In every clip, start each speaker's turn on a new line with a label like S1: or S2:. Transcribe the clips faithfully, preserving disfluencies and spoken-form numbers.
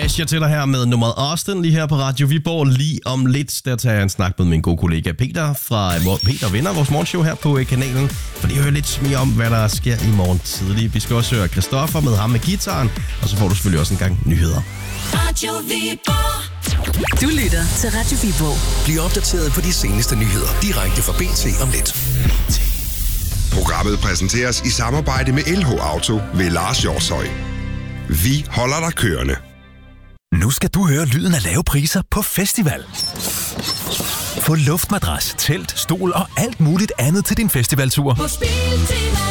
S1: Slash, jeg til dig her med nummeret Austin, lige her på Radio Viborg. Lige om lidt, der tager jeg en snak med min gode kollega Peter fra Peter Vinder, vores morgenshow her på kanalen. For det hører lidt mere om, hvad der sker i morgen tidlig. Vi skal også høre Christoffer med ham med gitaren, og så får du selvfølgelig også en gang nyheder.
S2: Radio Viborg. Du lytter til Radio Viborg.
S3: Bliv opdateret på de seneste nyheder direkte fra B T om lidt.
S4: Programmet præsenteres i samarbejde med L H Auto ved Lars Hjortshøj. Vi holder dig kørende.
S5: Nu skal du høre lyden af lave priser på festival. Få luftmadras, telt, stol og alt muligt andet til din festivaltur.
S2: På Spiltema.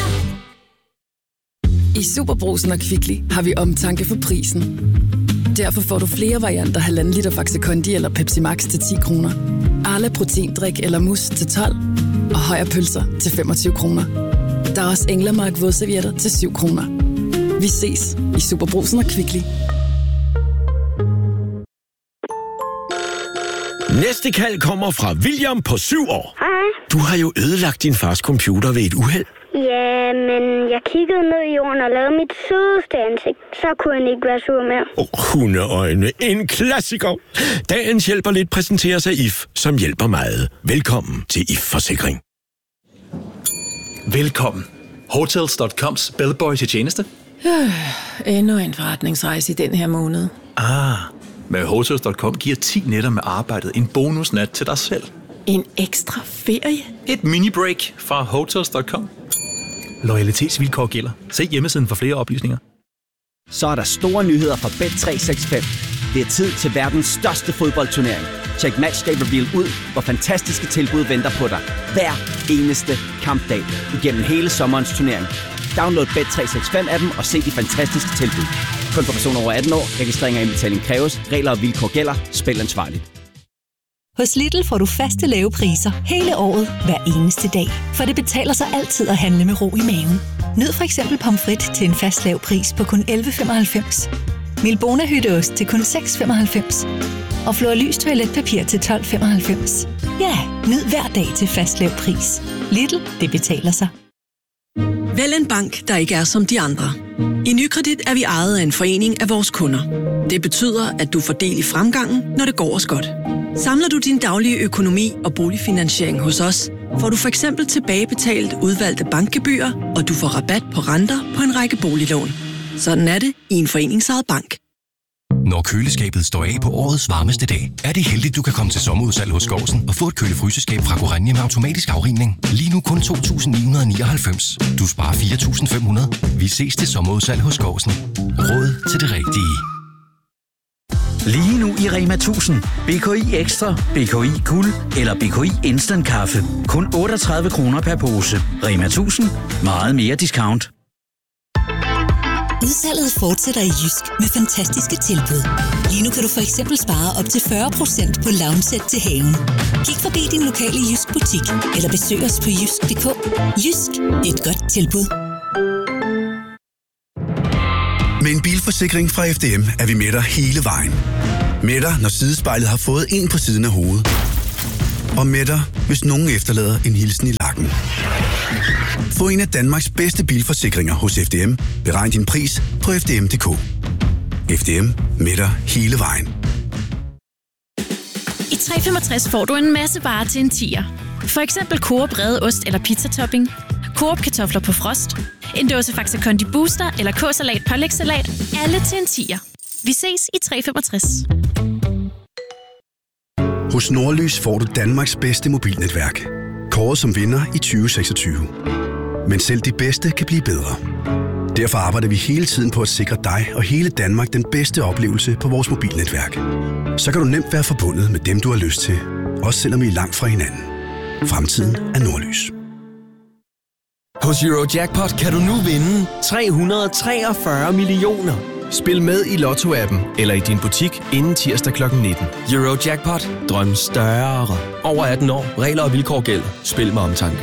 S6: I Superbrugsen og Kvickly har vi omtanke for prisen. Derfor får du flere varianter halvanden liter Faxe Kondi eller Pepsi Max til ti kroner. Arla proteindrik eller mus til tolv. Og Højer pølser til femogtyve kroner. Der er også Englemark vådservietter til syv kroner. Vi ses i Superbrugsen og Kvickly.
S7: Næste kald kommer fra William på syv år.
S8: Hej.
S7: Du har jo ødelagt din fars computer ved et uheld.
S8: Ja, men jeg kiggede ned i jorden og lavede mit sødeste ansigt. Så kunne han ikke være sur mere.
S7: Oh, hundeøjne. En klassiker. Dagens hjælper lidt præsenteres af I F, som hjælper meget. Velkommen til I F Forsikring.
S9: Velkommen. Hotels punktum coms bellboy til tjeneste.
S10: Øh, endnu en forretningsrejse i den her måned.
S9: Ah, med Hotels punktum com giver ti nætter med arbejdet en bonusnat til dig selv.
S10: En ekstra ferie?
S9: Et mini-break fra Hotels punktum com. Loyalitetsvilkår gælder. Se hjemmesiden for flere oplysninger.
S11: Så er der store nyheder fra Bet tre seks fem. Det er tid til verdens største fodboldturnering. Check Matchday Reveal ud, hvor fantastiske tilbud venter på dig. Hver eneste kampdag igennem hele sommerens turnering. Download Bet tre seks fem appen og se de fantastiske tilbud. Kun for personer over atten år. Registrering og indbetaling kræves. Regler og vilkår gælder. Spil ansvarligt.
S12: Hos Lidl får du faste lave priser hele året, hver eneste dag. For det betaler sig altid at handle med ro i maven. Nyd for eksempel pomfrit til en fast lav pris på kun elleve femoghalvfems. Milbona hytteost til kun seks femoghalvfems. Og Florlys toiletpapir til tolv femoghalvfems. Ja, nyd hver dag til fast lav pris. Lidl, det betaler sig.
S13: Vælg en bank, der ikke er som de andre. I Nykredit er vi ejet af en forening af vores kunder. Det betyder, at du får del i fremgangen, når det går os godt. Samler du din daglige økonomi og boligfinansiering hos os, får du for eksempel tilbagebetalt udvalgte bankgebyrer, og du får rabat på renter på en række boliglån. Sådan er det i en foreningsejet bank.
S3: Når køleskabet står af på årets varmeste dag, er det heldigt, du kan komme til sommerudsalg hos Skovsen og få et kølefryseskab fra Gorenje med automatisk afrivning. Lige nu kun to tusind ni hundrede nioghalvfems. Du sparer fire tusind fem hundrede. Vi ses til sommerudsalg hos Skovsen. Råd til det rigtige.
S14: Lige nu i Rema tusind. B K I Ekstra, B K I Guld eller B K I Instant Kaffe. Kun otteogtredive kroner per pose. Rema tusind. Meget mere discount.
S12: Udsalget fortsætter i Jysk med fantastiske tilbud. Lige nu kan du for eksempel spare op til fyrre procent på lounge-sæt til haven. Kig forbi din lokale Jysk butik eller besøg os på jysk punktum d k. Jysk, et godt tilbud.
S15: Med en bilforsikring fra F D M er vi med dig hele vejen. Med dig, når sidespejlet har fået en på siden af hovedet. Og med dig, hvis nogen efterlader en hilsen i lakken. Få en af Danmarks bedste bilforsikringer hos F D M. Beregn din pris på f d m punktum d k. F D M, med dig hele vejen.
S16: I tre femogtres får du en masse varer til en tier. For eksempel Coop brede ost eller pizzatopping, Coop kartofler på frost, en dåse Faxe Kondi Booster eller K-salat pålægssalat. Alle til en tier. Vi ses i tre femogtres.
S15: Hos Nordlys får du Danmarks bedste mobilnetværk. Kåret som vinder i tyve seksogtyve. Men selv de bedste kan blive bedre. Derfor arbejder vi hele tiden på at sikre dig og hele Danmark den bedste oplevelse på vores mobilnetværk. Så kan du nemt være forbundet med dem, du har lyst til. Også selvom I er langt fra hinanden. Fremtiden er Nordlys.
S17: Hos Eurojackpot kan du nu vinde tre hundrede og treogfyrre millioner. Spil med i Lotto-appen eller i din butik inden tirsdag klokken nitten. Eurojackpot. Drøm større. Over atten år. Regler og vilkår gælder. Spil med omtanke.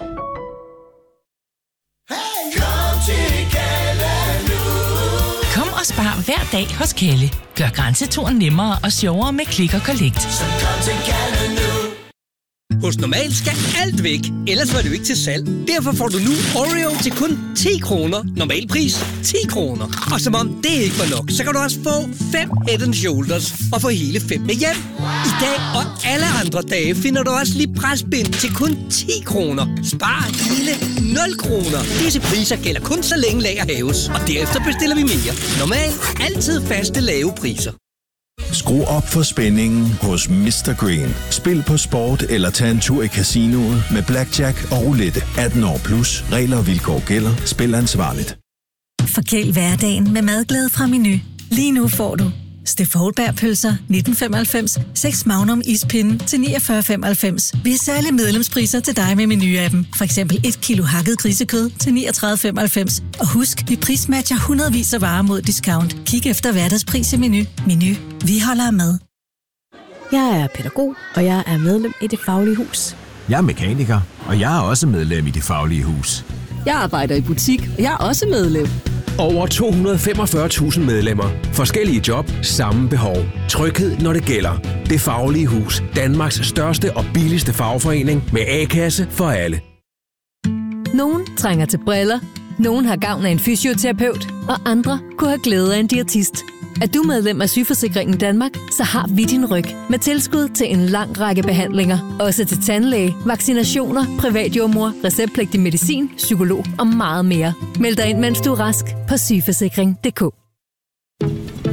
S18: Kom og spar hver dag hos Kelle. Gør grænseturen nemmere og sjovere med Click og Collect.
S19: Hos Normal skal alt væk, ellers var det jo ikke til salg. Derfor får du nu Oreo til kun ti kroner. Normal pris ti kroner. Og som om det ikke var nok, så kan du også få fem Head and Shoulders og få hele fem med hjem. I dag og alle andre dage finder du også lige presbind til kun ti kroner. Spar hele nul kroner. Disse priser gælder kun så længe lager hæves, og derefter bestiller vi mere. Normal. Altid faste lave priser.
S20: Skru op for spændingen hos mister Green. Spil på sport eller tag en tur i casinoet med blackjack og roulette. atten år plus. Regler og vilkår gælder. Spil ansvarligt.
S12: Forkæl hverdagen med madglæde fra Menu. Lige nu får du Steff Houlberg-pølser nitten femoghalvfems, seks Magnum ispinde til niogfyrre femoghalvfems. Vi har særlige medlemspriser til dig med Menu-appen. For eksempel et kilo hakket grisekød til niogtredive femoghalvfems. Og husk, vi prismatcher hundredvis af varer mod discount. Kig efter hverdagspris i Menu. Menu. Vi holder af mad.
S21: Jeg er pædagog, og jeg er medlem i Det Faglige Hus.
S22: Jeg er mekaniker, og jeg er også medlem i Det Faglige Hus.
S21: Jeg arbejder i butik, og jeg er også medlem.
S7: Over to hundrede og femogfyrre tusind medlemmer. Forskellige job, samme behov. Tryghed, når det gælder. Det Faglige Hus. Danmarks største og billigste fagforening med A-kasse for alle.
S21: Nogen trænger til briller, nogen har gavn af en fysioterapeut, og andre kunne have glæde af en diætist. Er du medlem af Sygeforsikringen Danmark, så har vi din ryg med tilskud til en lang række behandlinger. Også til tandlæge, vaccinationer, privatjordmor, receptpligtig medicin, psykolog og meget mere. Meld dig ind, mens du er rask på sygeforsikring punktum d k.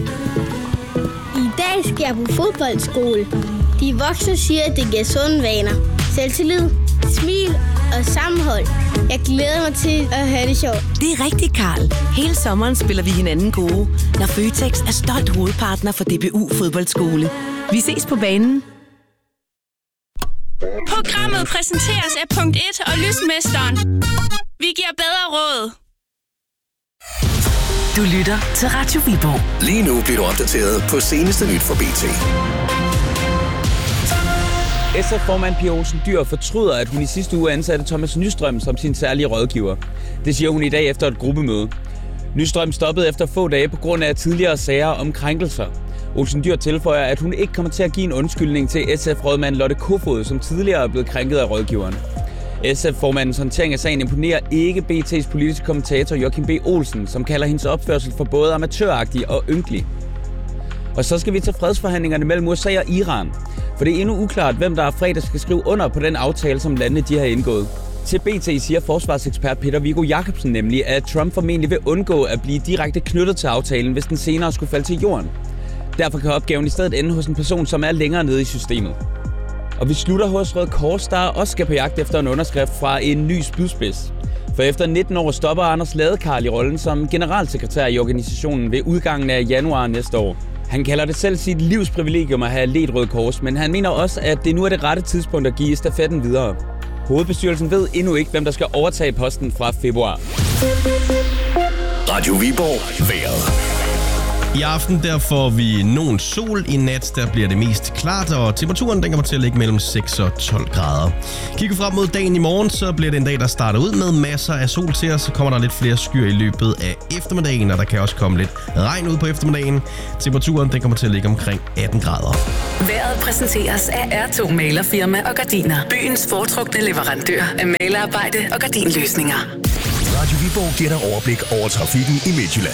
S8: I dag skal jeg på fodboldskole. De voksne siger, at det giver sunde vaner. Selvtillid, smil og sammenhold. Jeg glæder mig til at have det sjovt.
S18: Det er rigtigt, Karl. Hele sommeren spiller vi hinanden gode, når Føtex er stolt hovedpartner for D B U Fodboldskole. Vi ses på banen.
S16: Programmet præsenteres af Punkt et og Lysmesteren. Vi giver bedre råd.
S2: Du lytter til Radio Viborg.
S3: Lige nu bliver du opdateret på seneste nyt fra B T.
S23: S F-formand Pia Olsen Dyhr fortryder, at hun i sidste uge ansatte Thomas Nystrøm som sin særlige rådgiver. Det siger hun i dag efter et gruppemøde. Nystrøm stoppede efter få dage på grund af tidligere sager om krænkelser. Olsen Dyhr tilføjer, at hun ikke kommer til at give en undskyldning til S F-rådmand Lotte Kofod, som tidligere er blevet krænket af rådgiveren. S F-formandens håndtering af sagen imponerer ikke B T's politiske kommentator Joachim B. Olsen, som kalder hendes opførsel for både amatøragtig og ynkelig. Og så skal vi til fredsforhandlingerne mellem U S A og Iran. For det er endnu uklart, hvem der er fredag skal skrive under på den aftale, som landene de har indgået. Til B T siger forsvarsekspert Peter Viggo Jacobsen nemlig, at Trump formentlig vil undgå at blive direkte knyttet til aftalen, hvis den senere skulle falde til jorden. Derfor kan opgaven i stedet ende hos en person, som er længere nede i systemet. Og vi slutter hos Røde Kors, der også skal på jagt efter en underskrift fra en ny spydspids. For efter nitten år stopper Anders Ladekarl i rollen som generalsekretær i organisationen ved udgangen af januar næste år. Han kalder det selv sit livs privilegium at have ledt Røde Kors, men han mener også, at det nu er det rette tidspunkt at give stafetten videre. Hovedbestyrelsen ved endnu ikke, hvem der skal overtage posten fra februar.
S3: Radio Viborg. Vejret.
S1: I aften der får vi nogen sol. I nat der bliver det mest klart, og temperaturen den kommer til at ligge mellem seks og tolv grader. Kigger frem mod dagen i morgen, så bliver det en dag, der starter ud med masser af sol til os. Så kommer der lidt flere skyer i løbet af eftermiddagen, og der kan også komme lidt regn ud på eftermiddagen. Temperaturen den kommer til at ligge omkring atten grader.
S2: Vejret præsenteres af R to Malerfirma og Gardiner. Byens foretrukne leverandør af malerarbejde og gardinløsninger.
S3: Radio Viborg giver dig overblik over trafikken i Midtjylland.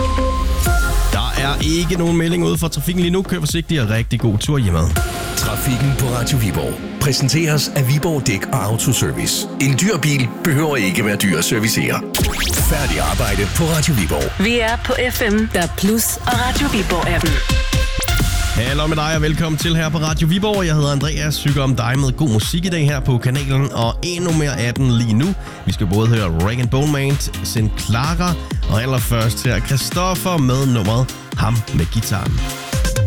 S1: Der er ikke nogen melding ude for trafikken lige nu. Kør forsigtigt og rigtig god tur hjemme.
S3: Trafikken på Radio Viborg præsenteres af Viborg Dæk og Autoservice. En dyr bil behøver ikke være dyr at servicere. Færdig arbejde på Radio Viborg.
S2: Vi er på F M, der Plus og Radio Viborg-appen.
S1: Hallo med dig og velkommen til her på Radio Viborg. Jeg hedder Andreas, synger om dig med god musik i dag her på kanalen, og endnu mere af den lige nu. Vi skal både høre Rag and Bone Man, Sin Clara, og allerførst her Christoffer med nummeret Ham med Gitaren.